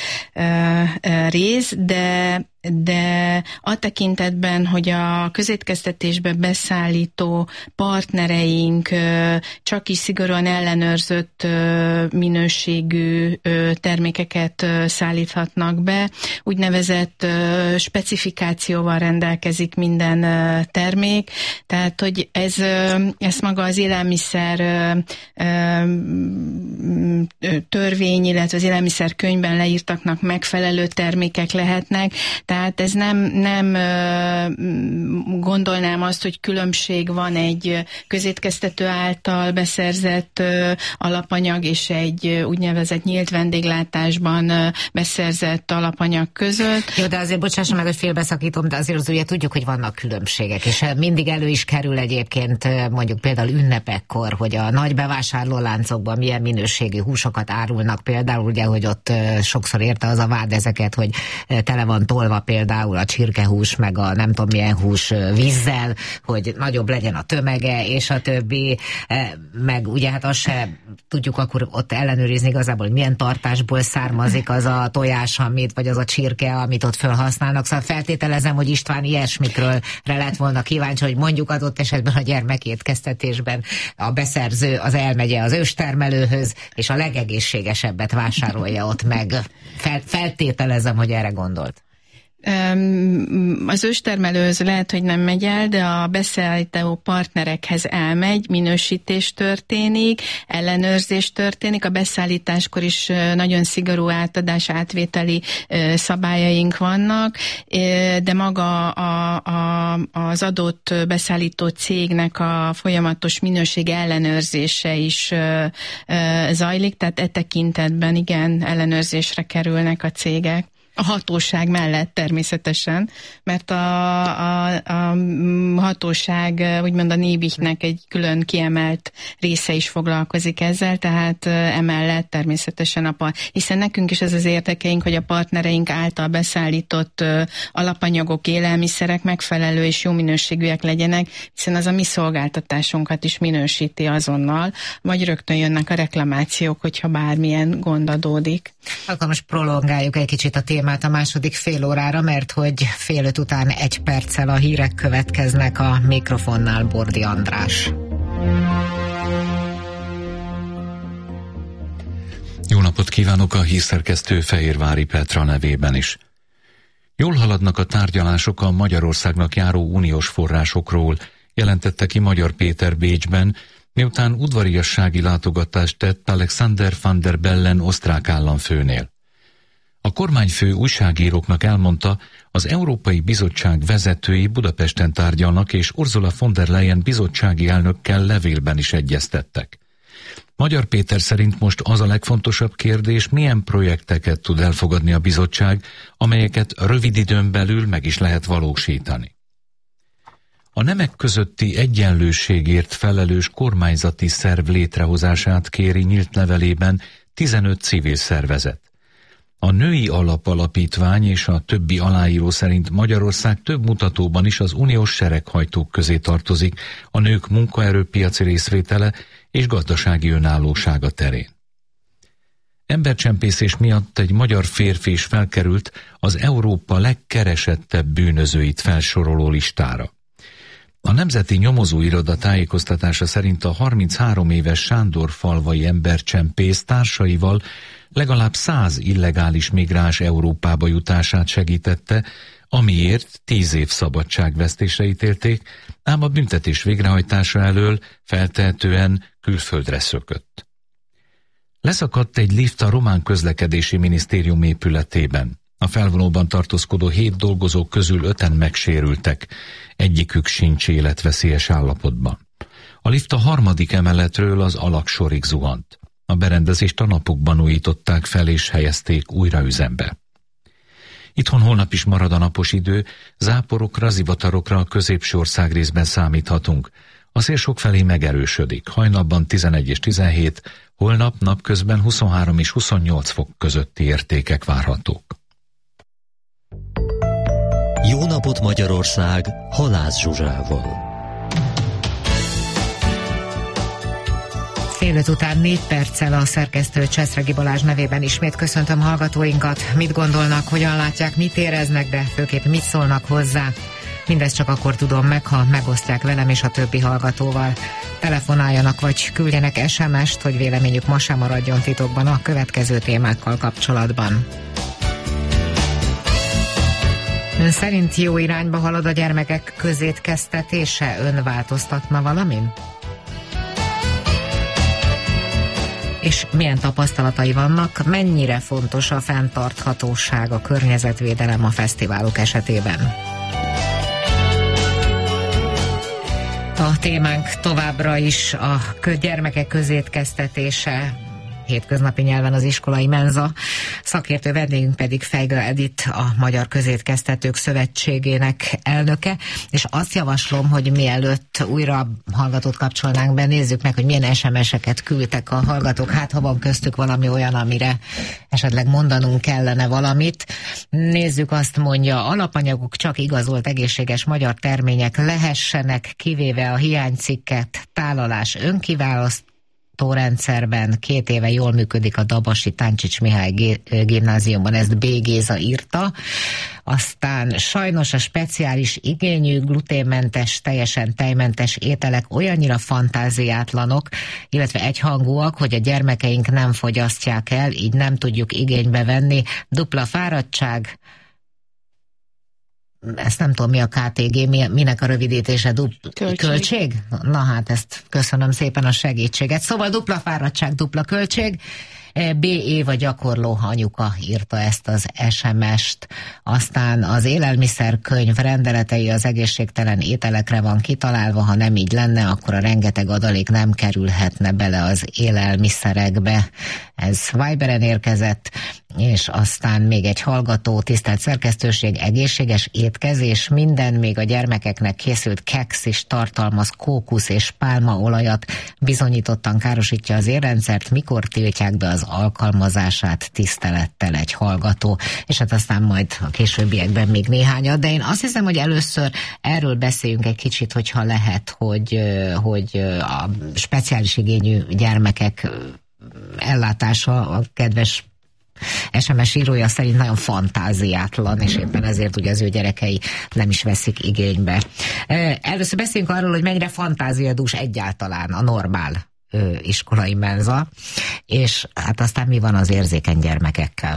rész, de de a tekintetben, hogy a közétkeztetésbe beszállító partnereink csak is szigorúan ellenőrzött minőségű termékeket szállíthatnak be, úgynevezett specifikációval rendelkezik minden termék, tehát hogy ez, ez maga az élelmiszer törvény, illetve az élelmiszer könyvben leírtaknak megfelelő termékek lehetnek. Tehát ez nem, nem gondolnám azt, hogy különbség van egy közétkeztető által beszerzett alapanyag és egy úgynevezett nyílt vendéglátásban beszerzett alapanyag között. Jó, de azért bocsássa meg, hogy félbeszakítom, de azért az ugye tudjuk, hogy vannak különbségek, és mindig elő is kerül egyébként mondjuk például ünnepekkor, hogy a nagy bevásárlóláncokban milyen minőségű húsokat árulnak, például ugye, hogy ott sokszor érte az a vád ezeket, hogy tele van tolva például a csirkehús, meg a nem tudom milyen hús vízzel, hogy nagyobb legyen a tömege, és a többi, meg ugye hát azt se tudjuk akkor ott ellenőrizni igazából, hogy milyen tartásból származik az a tojás, amit, vagy az a csirke, amit ott felhasználnak. Szóval feltételezem, hogy István ilyesmikről lett volna kíváncsi, hogy mondjuk adott esetben a gyermekétkeztetésben a beszerző az elmegye az őstermelőhöz, és a legegészségesebbet vásárolja ott meg. Fel, feltételezem, hogy erre gondolt. Az őstermelőhöz lehet, hogy nem megy el, de a beszállító partnerekhez elmegy, minősítés történik, ellenőrzés történik, a beszállításkor is nagyon szigorú átadás, átvételi szabályaink vannak, de maga a, a, az adott beszállító cégnek a folyamatos minőség ellenőrzése is zajlik, tehát e tekintetben igen, ellenőrzésre kerülnek a cégek. A hatóság mellett természetesen, mert a, a, a hatóság, úgymond a Nébihnek egy külön kiemelt része is foglalkozik ezzel, tehát emellett természetesen a par, hiszen nekünk is ez az érdekeink, hogy a partnereink által beszállított alapanyagok, élelmiszerek megfelelő és jó minőségűek legyenek, hiszen az a mi szolgáltatásunkat is minősíti azonnal, vagy rögtön jönnek a reklamációk, hogyha bármilyen gond adódik. Akkor most prolongáljuk egy kicsit a témát a második fél órára, mert hogy fél öt után egy perccel a hírek következnek, a mikrofonnál Bordi András. Jó napot kívánok a hírszerkesztő Fehérvári Petra nevében is. Jól haladnak a tárgyalások a Magyarországnak járó uniós forrásokról, jelentette ki Magyar Péter Bécsben, miután udvariassági látogatást tett Alexander van der Bellen osztrák államfőnél. A kormányfő újságíróknak elmondta, az Európai Bizottság vezetői Budapesten tárgyalnak, és Ursula von der Leyen bizottsági elnökkel levélben is egyeztettek. Magyar Péter szerint most az a legfontosabb kérdés, milyen projekteket tud elfogadni a bizottság, amelyeket rövid időn belül meg is lehet valósítani. A nemek közötti egyenlőségért felelős kormányzati szerv létrehozását kéri nyílt levelében tizenöt civil szervezet. A Női Alap Alapítvány és a többi aláíró szerint Magyarország több mutatóban is az uniós sereghajtók közé tartozik a nők munkaerőpiaci részvétele és gazdasági önállósága terén. Embercsempészés miatt egy magyar férfi is felkerült az Európa legkeresettebb bűnözőit felsoroló listára. A Nemzeti Nyomozóiroda tájékoztatása szerint a harminchárom éves Sándorfalvai embercsempész társaival legalább száz illegális migráns Európába jutását segítette, amiért tíz év szabadságvesztésre ítélték, ám a büntetés végrehajtása elől feltehetően külföldre szökött. Leszakadt egy lift a román közlekedési minisztérium épületében. A felvonóban tartózkodó hét dolgozók közül öten megsérültek, egyikük sincs életveszélyes állapotban. A lift a harmadik emeletről az alagsorig zuhant. A berendezést a napokban újították fel és helyezték újra üzembe. Itthon holnap is marad a napos idő, záporokra, zivatarokra a középső ország részben számíthatunk. A szél sokfelé megerősödik, hajnalban tizenegy és tizenhét, holnap napközben huszonhárom és huszonnyolc fok közötti értékek várhatók. Jó napot Magyarország, Halász Zsuzsával. Fél öt után négy perccel a szerkesztő Cseszregi Balázs nevében ismét köszöntöm hallgatóinkat. Mit gondolnak, hogyan látják, mit éreznek, de főképp mit szólnak hozzá. Mindezt csak akkor tudom meg, ha megosztják velem és a többi hallgatóval. Telefonáljanak vagy küldjenek es em est, hogy véleményük ma sem maradjon titokban a következő témákkal kapcsolatban. Ön szerint jó irányba halad a gyermekek közétkeztetése? Ön változtatna valamin? és milyen tapasztalatai vannak, mennyire fontos a fenntarthatóság, a környezetvédelem a fesztiválok esetében. A témánk továbbra is a gyermekek közétkeztetése, hétköznapi nyelven az iskolai menza. Szakértő vendégünk pedig Feigl Edith, a Magyar Közétkeztetők Szövetségének elnöke, és azt javaslom, hogy mielőtt újra hallgatót kapcsolnánk be, nézzük meg, hogy milyen es em es-eket küldtek a hallgatók, hát ha van köztük valami olyan, amire esetleg mondanunk kellene valamit. Nézzük, azt mondja, alapanyagok csak igazolt egészséges magyar termények lehessenek, kivéve a hiánycikket, tálalás önkiválaszt, rendszerben két éve jól működik a dabasi Táncsics Mihály gimnáziumban, ezt B. Géza írta. Aztán sajnos a speciális igényű, gluténmentes, teljesen tejmentes ételek olyannyira fantáziátlanok, illetve egyhangúak, hogy a gyermekeink nem fogyasztják el, így nem tudjuk igénybe venni. Dupla fáradtság, ezt nem tudom, mi a ká té gé, mi, minek a rövidítése, dupla költség. költség? Na hát ezt köszönöm szépen a segítséget. Szóval dupla fáradtság, dupla költség. bé. Éva gyakorló anyuka írta ezt az es em est. Aztán az élelmiszerkönyv rendeletei az egészségtelen ételekre van kitalálva, ha nem így lenne, akkor a rengeteg adalék nem kerülhetne bele az élelmiszerekbe. Ez Viberen érkezett, és aztán még egy hallgató, tisztelt szerkesztőség, egészséges étkezés, minden, még a gyermekeknek készült keksz is tartalmaz kókusz és pálmaolajat, bizonyítottan károsítja az érrendszert, mikor tiltják be az alkalmazását, tisztelettel egy hallgató, és hát aztán majd a későbbiekben még néhányat, de én azt hiszem, hogy először erről beszéljünk egy kicsit, hogyha lehet, hogy, hogy a speciális igényű gyermekek ellátása a kedves es em es írója szerint nagyon fantáziátlan, és éppen ezért ugye az ő gyerekei nem is veszik igénybe. Először beszéljünk arról, hogy mennyire fantáziadús egyáltalán a normál ö, iskolai menza, és hát aztán mi van az érzékeny gyermekekkel?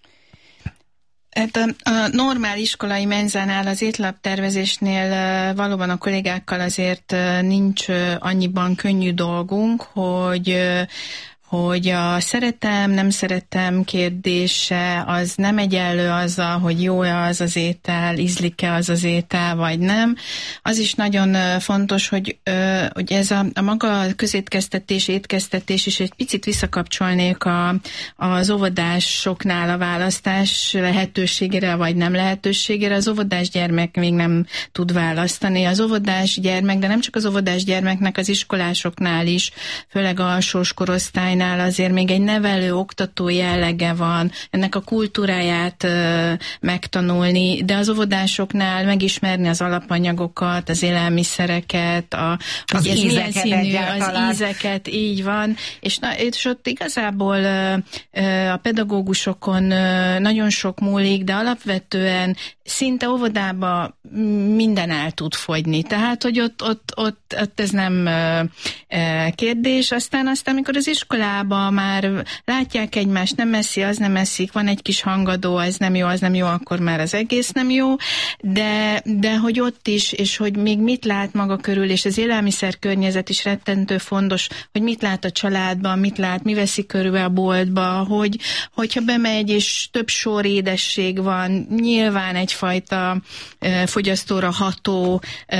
Hát a, a normál iskolai menzánál, az étlaptervezésnél valóban a kollégákkal azért nincs annyiban könnyű dolgunk, hogy hogy a szeretem, nem szeretem kérdése az nem egyenlő azzal, hogy jó-e az az étel, ízlik-e az az étel, vagy nem. Az is nagyon fontos, hogy, hogy ez a, a maga közétkeztetés, étkeztetés is egy picit visszakapcsolnék a, az óvodásoknál a választás lehetőségére, vagy nem lehetőségére. Az óvodás gyermek még nem tud választani. Az óvodás gyermek, de nem csak az óvodás gyermeknek, az iskolásoknál is, főleg a alsós korosztály azért még egy nevelő, oktató jellege van, ennek a kultúráját ö, megtanulni, de az óvodásoknál megismerni az alapanyagokat, az élelmiszereket, a, az ízeket, színű, az ízeket, így van, és, na, és ott igazából ö, ö, a pedagógusokon ö, nagyon sok múlik, de alapvetően szinte óvodába minden el tud fogyni, tehát, hogy ott, ott, ott, ott ez nem ö, ö, kérdés, aztán, aztán amikor az iskolában már látják egymást, nem eszi, az nem eszik, van egy kis hangadó, ez nem jó, az nem jó, akkor már az egész nem jó, de, de hogy ott is, és hogy még mit lát maga körül, és az élelmiszer környezet is rettentő fontos, hogy mit lát a családban, mit lát, mi veszi körül a boltba, hogy, hogyha bemegy, és több sor édesség van, nyilván egyfajta uh, fogyasztóra ható uh,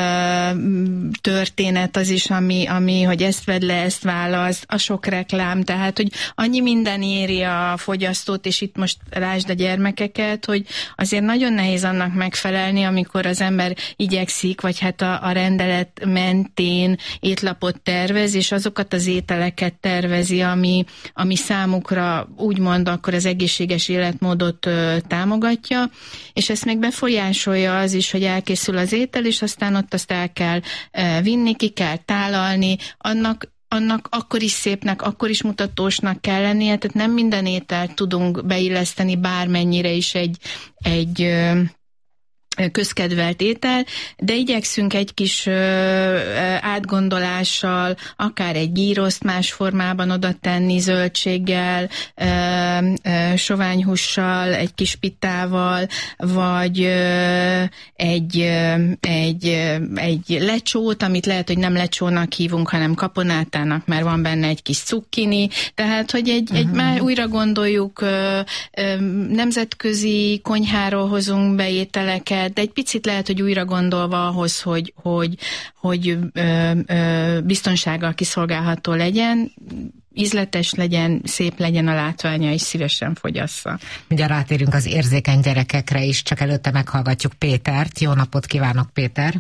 történet az is, ami, ami, hogy ezt vedd le, ezt választ, a sok reklám, tehát, hogy annyi minden éri a fogyasztót, és itt most lásd a gyermekeket, hogy azért nagyon nehéz annak megfelelni, amikor az ember igyekszik, vagy hát a, a rendelet mentén étlapot tervez, és azokat az ételeket tervezi, ami, ami számukra úgymond akkor az egészséges életmódot ö, támogatja, és ezt még befolyásolja az is, hogy elkészül az étel, és aztán ott azt el kell ö, vinni, ki kell tálalni, annak annak akkor is szépnek, akkor is mutatósnak kell lennie, tehát nem minden ételt tudunk beilleszteni bármennyire is egy, egy közkedvelt étel, de igyekszünk egy kis ö, átgondolással, akár egy gíroszt más formában oda tenni, zöldséggel, ö, ö, soványhússal, egy kis pitával, vagy ö, egy, ö, egy, ö, egy lecsót, amit lehet, hogy nem lecsónak hívunk, hanem kaponátának, mert van benne egy kis cukkini, tehát, hogy egy, uh-huh. egy már újra gondoljuk, ö, ö, nemzetközi konyháról hozunk be ételeket, de egy picit lehet, hogy újra gondolva ahhoz, hogy, hogy, hogy ö, ö, biztonsággal kiszolgálható legyen, ízletes legyen, szép legyen a látványa, és szívesen fogyassza. Ugye rátérünk az érzékeny gyerekekre is, csak előtte meghallgatjuk Pétert. Jó napot kívánok, Péter!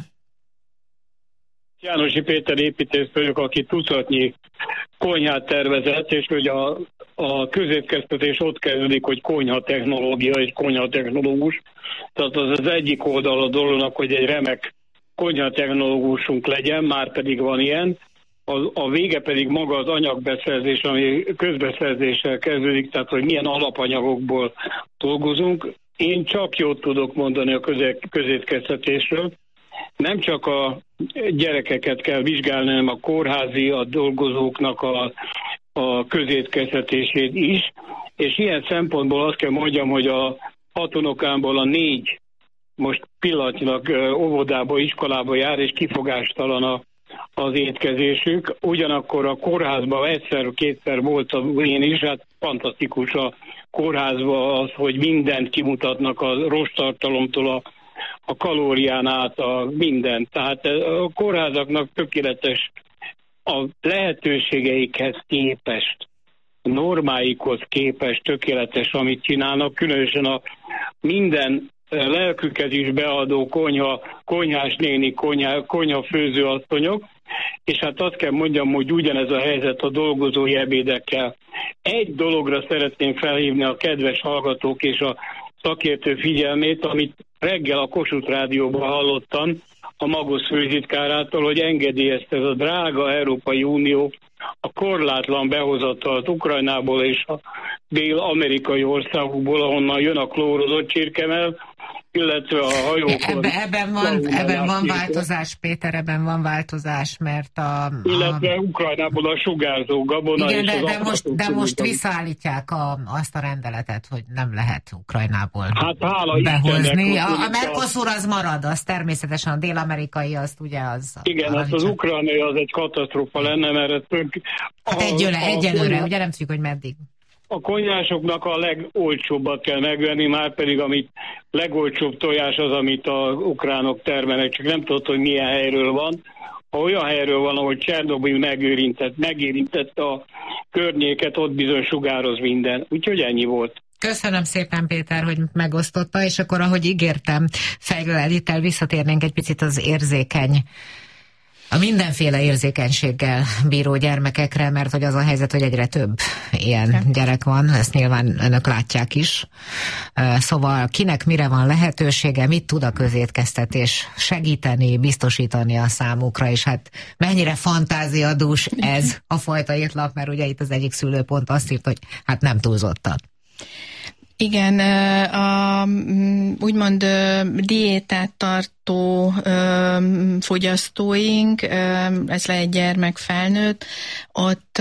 Jánosi Péter építész vagyok, aki tucatnyi konyhát tervezett, és hogy a, a középkeztetés ott kezdődik, hogy konyha technológia és konyha technológus. Tehát az az egyik oldal a dolognak, hogy egy remek konyha technológusunk legyen, már pedig van ilyen. A, a vége pedig maga az anyagbeszerzés, ami közbeszerzéssel kezdődik, tehát hogy milyen alapanyagokból dolgozunk. Én csak jót tudok mondani a közétkeztetésről. Nem csak a gyerekeket kell vizsgálni, hanem a kórházi, a dolgozóknak a, a közétkeztetését is, és ilyen szempontból azt kell mondjam, hogy a hat unokámból a négy most pillanatnyilag óvodába, iskolába jár, és kifogástalan a, az étkezésük. Ugyanakkor a kórházban egyszer-kétszer voltam én is, hát fantasztikus a kórházban az, hogy mindent kimutatnak a rosttartalomtól a a kalórián át a minden. Tehát a kórházaknak tökéletes a lehetőségeikhez képest, normáikhoz képest tökéletes, amit csinálnak, különösen a minden lelküket is beadó konyha, konyhás néni, konyha, konyha főzőasszonyok, és hát azt kell mondjam, hogy ugyanez a helyzet a dolgozói ebédekkel. Egy dologra szeretném felhívni a kedves hallgatók és a szakértő figyelmét, amit reggel a Kossuth Rádióban hallottam a Magosz főtitkárától, hogy engedélyezte ez a drága Európai Unió a korlátlan behozatalt Ukrajnából és a dél-amerikai országokból, ahonnan jön a klórozott csirkemell, illetve a hajókon. Ebben, ebben van, ebben van változás, Péter, ebben van változás, mert a... a... Illetve Ukrajnából a sugárzó gabona. Igen, és de, az de, most, de most visszaállítják a, azt a rendeletet, hogy nem lehet Ukrajnából hát, hála behozni. Istennek, a, a Mercosur az marad, az természetesen a dél-amerikai, azt ugye az... Igen, az, az ukránai az egy katasztrófa lenne, mert ez tök... Hát egyelőre, egyelőre, ugye nem tudjuk, hogy meddig. A konyhásoknak a legolcsóbbat kell megvenni, már pedig amit legolcsóbb tojás az, amit a ukránok termelnek, csak nem tudod, hogy milyen helyről van. Ha olyan helyről van, ahol Csernobil megérintett, megérintett a környéket, ott bizony sugároz minden. Úgyhogy ennyi volt. Köszönöm szépen, Péter, hogy megosztotta, és akkor, ahogy ígértem, fejlődétel visszatérnénk egy picit az érzékeny, a mindenféle érzékenységgel bíró gyermekekre, mert hogy az a helyzet, hogy egyre több ilyen gyerek van, ezt nyilván önök látják is. Szóval kinek mire van lehetősége, mit tud a közétkeztetés segíteni, biztosítani a számukra, és hát mennyire fantáziadús ez a fajta étlap, mert ugye itt az egyik szülőpont azt írt, hogy hát nem túlzottan. Igen, a, úgymond diétát tartó fogyasztóink, ez lehet gyermek, felnőtt, ott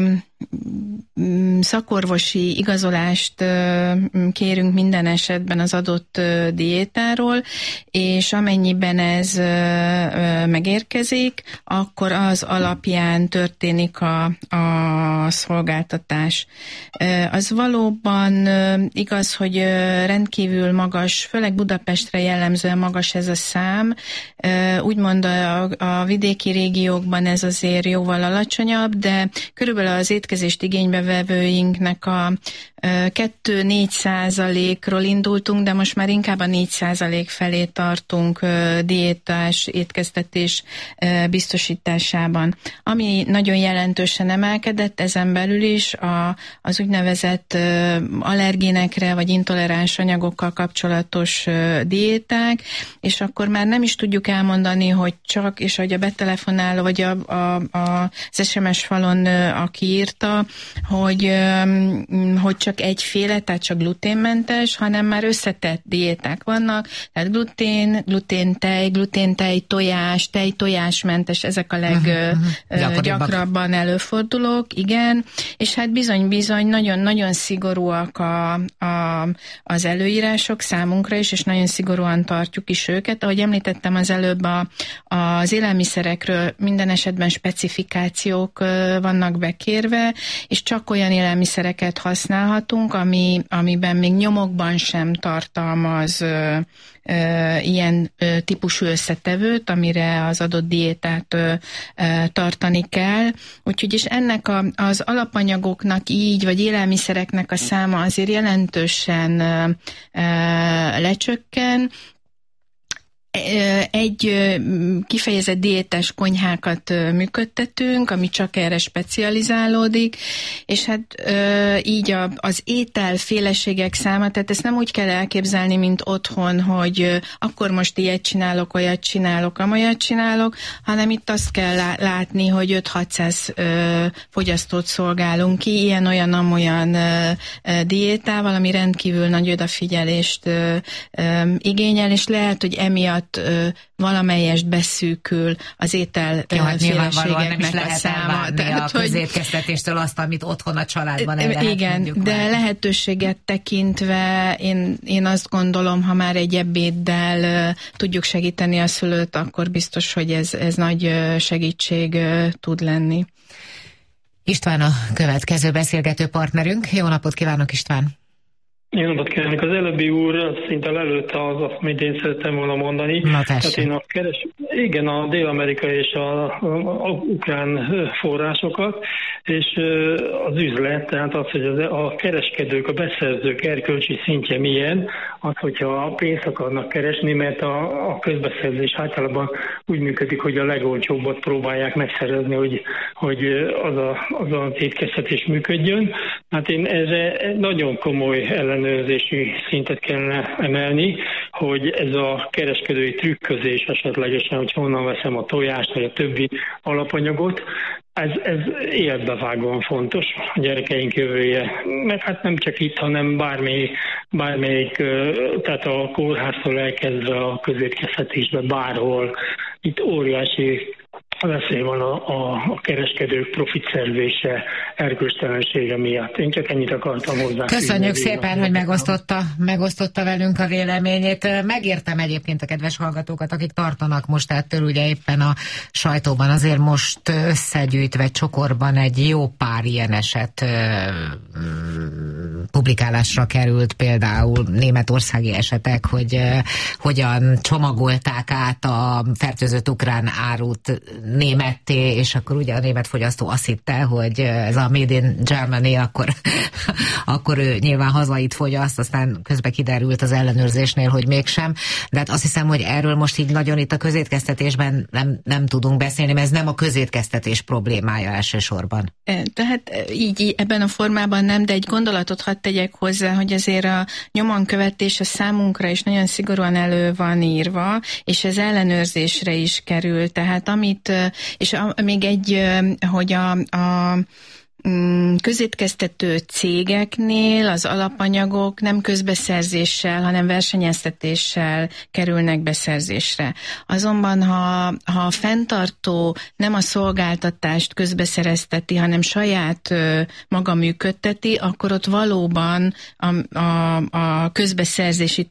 szakorvosi igazolást kérünk minden esetben az adott diétáról, és amennyiben ez megérkezik, akkor az alapján történik a, a szolgáltatás. Az valóban igaz, hogy rendkívül magas, főleg Budapestre jellemzően magas ez a szám. Úgymond a, a vidéki régiókban ez azért jóval alacsonyabb, de körülbelül az étkezést igénybe vevőinknek a kettő-négy százalékról indultunk, de most már inkább a négy százalék felé tartunk diétás, étkeztetés biztosításában. Ami nagyon jelentősen emelkedett, ezen belül is a, az úgynevezett allergénekre vagy intoleráns anyagokkal kapcsolat, kapcsolatos diéták, és akkor már nem is tudjuk elmondani, hogy csak, és hogy a betelefonáló, vagy a, a, a, az es em es falon, aki írta, hogy, hogy csak egyféle, tehát csak gluténmentes, hanem már összetett diéták vannak, tehát glutén, gluténtej, gluténtej, tojás, tej, tojásmentes, ezek a leggyakrabban előfordulók, igen, és hát bizony-bizony nagyon-nagyon szigorúak a, a, az előírások számunkra is, és nagyon szigorúan tartjuk is őket. Ahogy említettem az előbb, a, az élelmiszerekről minden esetben specifikációk vannak bekérve, és csak olyan élelmiszereket használhatunk, ami, amiben még nyomokban sem tartalmaz ö, ö, ilyen ö, típusú összetevőt, amire az adott diétát ö, ö, tartani kell. Úgyhogy is ennek a, az alapanyagoknak így, vagy élelmiszereknek a száma azért jelentősen ö, ö, lecsökken. Egy kifejezett diétás konyhákat működtetünk, ami csak erre specializálódik, és hát így az ételféleségek száma, tehát ezt nem úgy kell elképzelni, mint otthon, hogy akkor most ilyet csinálok, olyat csinálok, amolyat csinálok, hanem itt azt kell látni, hogy öt-hatszáz fogyasztót szolgálunk ki, ilyen-olyan, amolyan diétával, ami rendkívül nagy odafigyelést igényel, és lehet, hogy emiatt valamelyest beszűkül az étel Jó, hát féleségeknek a száma. Tehát, a közétkeztetéstől azt, amit otthon a családban el lehet. Igen, de már. Lehetőséget tekintve én, én azt gondolom, ha már egy ebéddel tudjuk segíteni a szülőt, akkor biztos, hogy ez, ez nagy segítség tud lenni. István a következő beszélgető partnerünk. Jó napot kívánok, István! Jó napot kívánok! Az előbbi úr szinte lelőtte az, amit én szerettem volna mondani. Na, tehát én a keres... Igen, a dél-amerikai és a, a, a ukrán forrásokat, és az üzlet, tehát az, hogy az, a kereskedők, a beszerzők erkölcsi szintje milyen, az, hogyha pénzt akarnak keresni, mert a, a közbeszerzés általában úgy működik, hogy a legolcsóbbat próbálják megszerezni, hogy, hogy az, a, az az étkeztetés működjön. Hát én erre nagyon komoly ellenőrzési szintet kellene emelni, hogy ez a kereskedői trükközés esetlegesen, hogy honnan veszem a tojást, vagy a többi alapanyagot, Ez, ez életbevágóan fontos a gyerekeink jövője. Meg hát nem csak itt, hanem bármelyik, bármelyik tehát a kórháztól elkezdve a közétkeztetésbe, bárhol. Itt óriási veszély van a, a, a kereskedők profitszerzése, erkölcstelensége miatt. Én csak ennyit akartam hozzá. Köszönjük szépen, hogy megosztotta, megosztotta velünk a véleményét. Megértem egyébként a kedves hallgatókat, akik tartanak most ettől, ugye éppen a sajtóban azért most összegyűjtve csokorban egy jó pár ilyen eset publikálásra került, például németországi esetek, hogy hogyan csomagolták át a fertőzött ukrán árut németté, és akkor ugye a német fogyasztó azt hitte, hogy ez a Made in Germany, akkor, akkor ő nyilván hazait fogyaszt, aztán közben kiderült az ellenőrzésnél, hogy mégsem, de hát azt hiszem, hogy erről most így nagyon itt a közétkeztetésben nem, nem tudunk beszélni, mert ez nem a közétkeztetés problémája elsősorban. Tehát így ebben a formában nem, de egy gondolatot hadd tegyek hozzá, hogy azért a nyomonkövetés a számunkra is nagyon szigorúan elő van írva, és ez ellenőrzésre is kerül, tehát amit, és a, még egy, hogy a, a közétkeztető cégeknél az alapanyagok nem közbeszerzéssel, hanem versenyeztetéssel kerülnek beszerzésre. Azonban, ha, ha a fenntartó nem a szolgáltatást közbeszerezteti, hanem saját maga működteti, akkor ott valóban a, a, a közbeszerzési